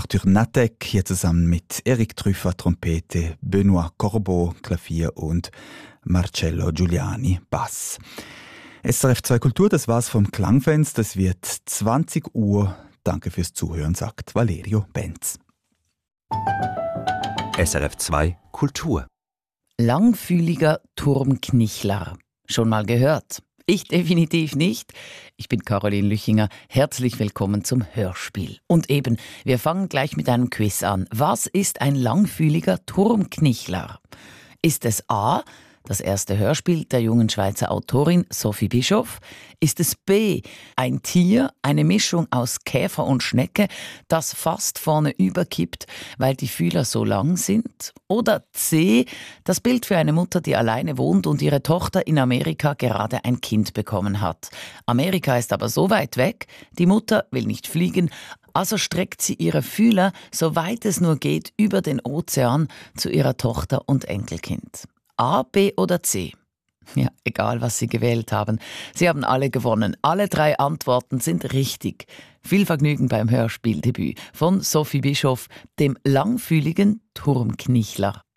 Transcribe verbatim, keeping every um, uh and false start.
Arthur Natek, hier zusammen mit Eric Trüffer, Trompete, Benoit Corbeau, Klavier und Marcello Giuliani, Bass. S R F zwei Kultur, das war's vom Klangfenster. Es wird zwanzig Uhr. Danke fürs Zuhören, sagt Valerio Benz. S R F zwei Kultur. Langfühliger Turmknichler. Schon mal gehört? Ich definitiv nicht. Ich bin Caroline Lüchinger. Herzlich willkommen zum Hörspiel. Und eben, wir fangen gleich mit einem Quiz an. Was ist ein langfühliger Turmknichler? Ist es A, das erste Hörspiel der jungen Schweizer Autorin Sophie Bischof? Ist es B, ein Tier, eine Mischung aus Käfer und Schnecke, das fast vorne überkippt, weil die Fühler so lang sind? Oder C, das Bild für eine Mutter, die alleine wohnt und ihre Tochter in Amerika gerade ein Kind bekommen hat. Amerika ist aber so weit weg, die Mutter will nicht fliegen, also streckt sie ihre Fühler, so weit es nur geht, über den Ozean zu ihrer Tochter und Enkelkind. A, B oder C? Ja, egal, was Sie gewählt haben. Sie haben alle gewonnen. Alle drei Antworten sind richtig. Viel Vergnügen beim Hörspieldebüt von Sophie Bischof, dem langfühligen Turmknichler.